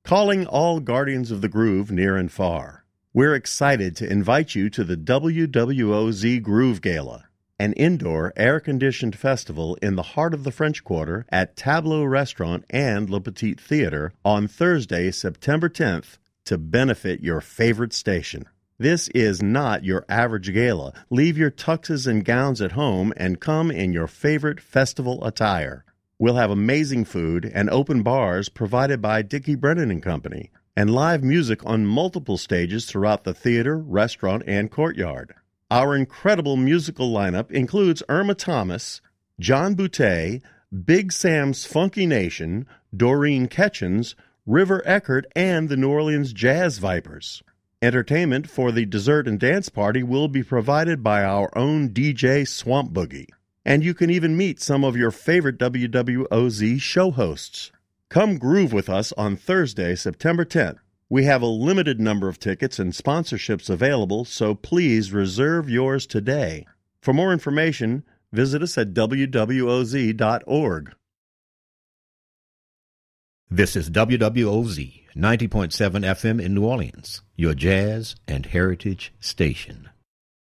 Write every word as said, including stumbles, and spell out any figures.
Calling all guardians of the groove near and far. We're excited to invite you to the W W O Z Groove Gala, an indoor, air-conditioned festival in the heart of the French Quarter at Tableau Restaurant and Le Petit Theater on Thursday, September tenth, to benefit your favorite station. This is not your average gala. Leave your tuxes and gowns at home and come in your favorite festival attire. We'll have amazing food and open bars provided by Dickie Brennan and Company, and live music on multiple stages throughout the theater, restaurant, and courtyard. Our incredible musical lineup includes Irma Thomas, John Boutte, Big Sam's Funky Nation, Doreen Ketchens, River Eckert, and the New Orleans Jazz Vipers. Entertainment for the dessert and dance party will be provided by our own D J Swamp Boogie. And you can even meet some of your favorite W W O Z show hosts. Come groove with us on Thursday, September tenth. We have a limited number of tickets and sponsorships available, so please reserve yours today. For more information, visit us at W W O Z dot org. This is W W O Z ninety point seven F M in New Orleans, your jazz and heritage station.